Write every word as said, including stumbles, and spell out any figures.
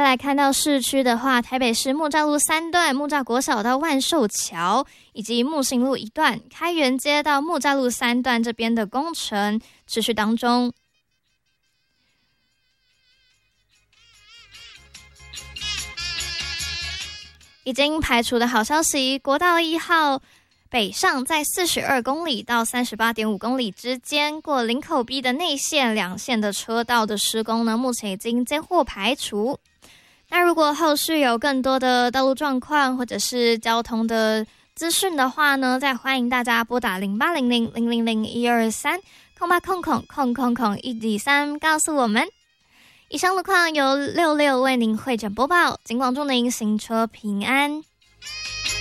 来看到市区的话，台北市木栅路三段木栅国小到万寿桥，以及木行路一段开元街到木栅路三段这边的工程持续当中。已经排除的好消息，国道一号北上在四十二公里到三十八点五公里之间，过林口 B 的内线两线的车道的施工呢，目前已经接获排除。那如果后续有更多的道路状况或者是交通的资讯的话呢，再欢迎大家拨打零八零零零零零一二三空八空空空空空一底三告诉我们。以上路况由六六为您会诊播报，警广祝您行车平安。